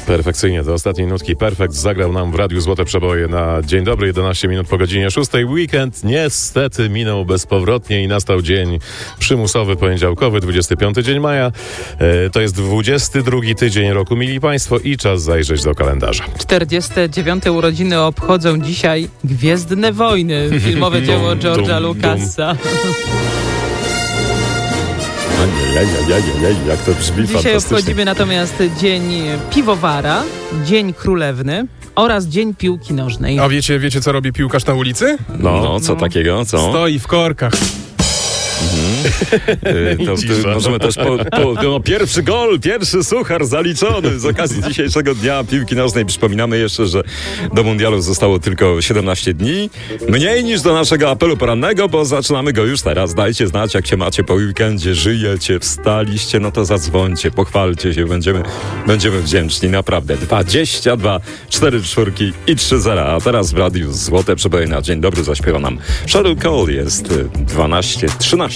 Perfekcyjnie, do ostatniej nutki Perfekt zagrał nam w Radiu Złote Przeboje na dzień dobry, 11 minut po godzinie 6. Weekend niestety minął bezpowrotnie i nastał dzień przymusowy, poniedziałkowy, 25 dzień maja. To jest 22 tydzień roku, mili Państwo, i czas zajrzeć do kalendarza. 49. urodziny obchodzą dzisiaj Gwiezdne Wojny, filmowe dzieło George'a Lucasa. Jak to brzmi Dzisiaj obchodzimy natomiast Dzień Piwowara, Dzień Królewny oraz Dzień Piłki Nożnej. A wiecie co robi piłkarz na ulicy? No, co takiego? Co? Stoi w korkach. To możemy też pierwszy gol, pierwszy suchar zaliczony z okazji dzisiejszego dnia piłki nożnej. Przypominamy jeszcze, że do mundialu zostało tylko 17 dni. Mniej niż do naszego apelu porannego, bo zaczynamy go już teraz. Dajcie znać, jak się macie po weekendzie, żyjecie, wstaliście, no to zadzwońcie, pochwalcie się, będziemy wdzięczni, naprawdę. 22 4 4 i 3 0. A teraz w Radiu Złote Przeboje na dzień dobry zaśpiewa nam Sheryl Cole. Jest 12:13.